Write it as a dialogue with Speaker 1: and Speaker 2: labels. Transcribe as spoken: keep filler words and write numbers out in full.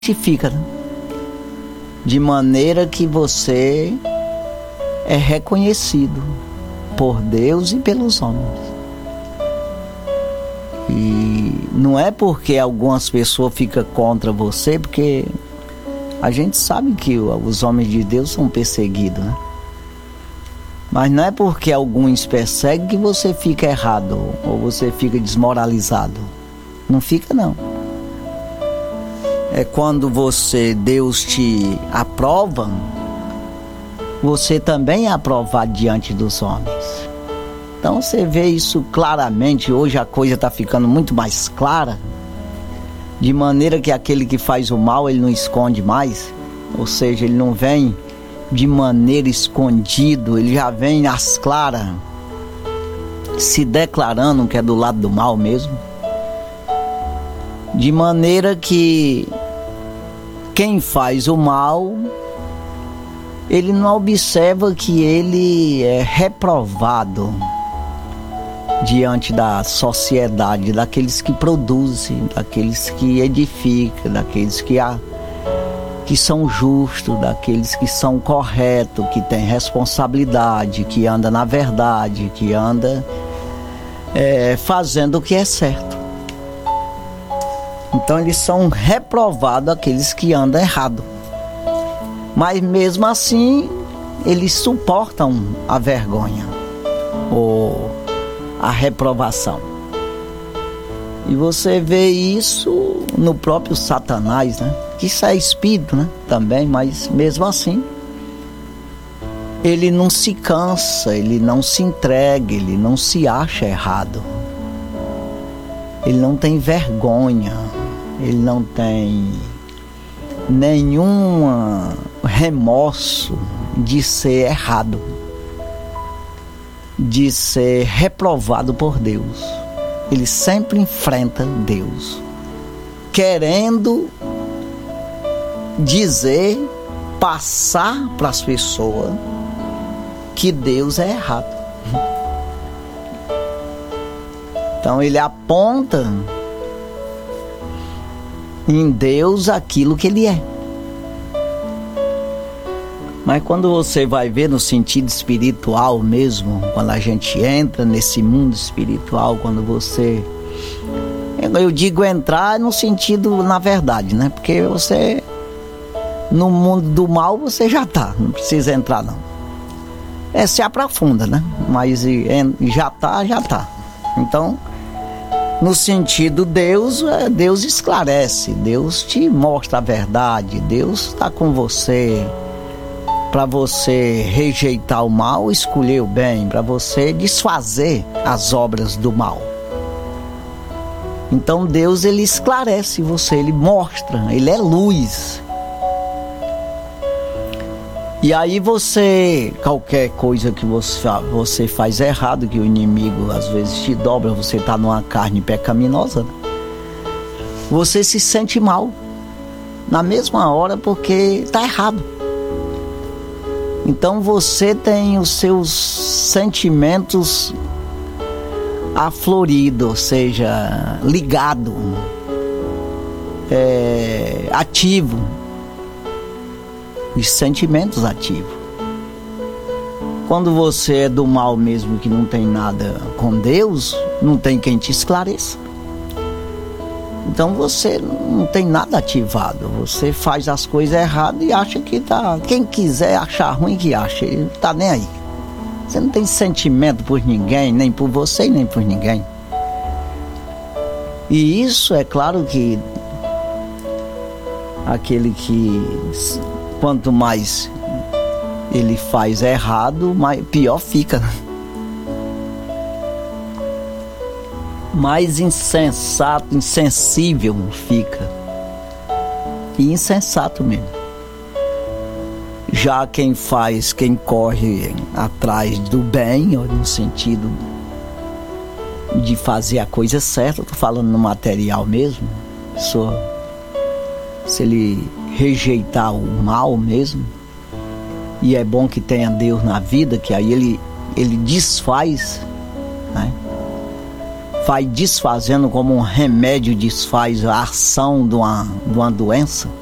Speaker 1: fica, né? De maneira que você é reconhecido por Deus e pelos homens. E não é porque algumas pessoas ficam contra você, porque a gente sabe que os homens de Deus são perseguidos, né? Mas não é porque alguns perseguem que você fica errado ou você fica desmoralizado. Não fica, não. É quando você, Deus te aprova, você também é aprovado diante dos homens. Então você vê isso claramente. Hoje a coisa está ficando muito mais clara, de maneira que aquele que faz o mal, ele não esconde mais, ou seja, ele não vem de maneira escondido, ele já vem às claras, se declarando que é do lado do mal mesmo. De maneira que quem faz o mal, ele não observa que ele é reprovado diante da sociedade, daqueles que produzem, daqueles que edificam, daqueles que, a, que são justos, daqueles que são corretos, que têm responsabilidade, que andam na verdade, que andam é, fazendo o que é certo. Então eles são reprovados, aqueles que andam errado. Mas mesmo assim, eles suportam a vergonha ou a reprovação. E você vê isso no próprio Satanás, né? Que isso é espírito, né? Também, mas mesmo assim, ele não se cansa, ele não se entrega, ele não se acha errado. Ele não tem vergonha, ele não tem nenhum remorso de ser errado, de ser reprovado por Deus. Ele sempre enfrenta Deus, querendo dizer, passar para as pessoas que Deus é errado. Então ele aponta em Deus aquilo que ele é. Mas quando você vai ver no sentido espiritual mesmo, quando a gente entra nesse mundo espiritual, quando você... Eu digo entrar no sentido, na verdade, né? Porque você, no mundo do mal, você já está, não precisa entrar não. É, se aprofunda, né? Mas já está, já está. Então... No sentido Deus, Deus esclarece, Deus te mostra a verdade, Deus está com você para você rejeitar o mal, escolher o bem, para você desfazer as obras do mal. Então Deus, ele esclarece você, ele mostra, ele é luz. E aí você, qualquer coisa que você, você faz errado, que o inimigo às vezes te dobra, você está numa carne pecaminosa, né? Você se sente mal na mesma hora porque está errado. Então você tem os seus sentimentos afloridos, ou seja, ligado, é, ativo. Os sentimentos ativos. Quando você é do mal mesmo, que não tem nada com Deus, não tem quem te esclareça. Então você não tem nada ativado. Você faz as coisas erradas e acha que tá... Quem quiser achar ruim, que acha. Ele não tá nem aí. Você não tem sentimento por ninguém, nem por você, nem por ninguém. E isso é claro que aquele que... Quanto mais ele faz errado, mais, pior fica. Mais insensato, insensível fica. E insensato mesmo. Já quem faz, quem corre atrás do bem, no sentido de fazer a coisa certa, estou falando no material mesmo, só, se ele rejeitar o mal mesmo, e é bom que tenha Deus na vida, que aí ele, ele desfaz, né? Vai desfazendo como um remédio desfaz a ação de uma, de uma doença.